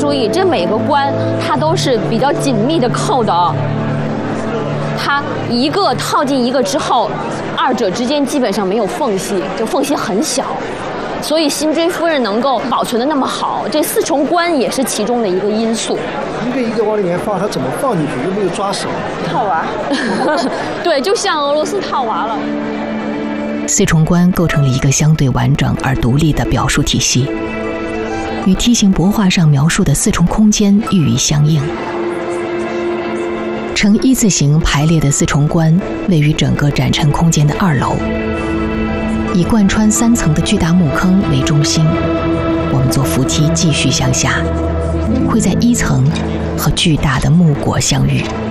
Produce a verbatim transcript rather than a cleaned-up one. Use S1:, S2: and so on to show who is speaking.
S1: 注意，这每个关它都是比较紧密的扣的啊。它一个套进一个之后，二者之间基本上没有缝隙，就缝隙很小。所以辛追夫人能够保存的那么好，这四重关也是其中的一个因素。
S2: 一个一个往里面放，它怎么放进去？又没有抓手，
S1: 套娃。对，就像俄罗斯套娃了。
S3: 四重关构成了一个相对完整而独立的表述体系，与梯形帛画上描述的四重空间寓意相应。呈一字形排列的四重关位于整个展陈空间的二楼，以贯穿三层的巨大木坑为中心，我们坐扶梯继续向下，会在一层和巨大的木果相遇。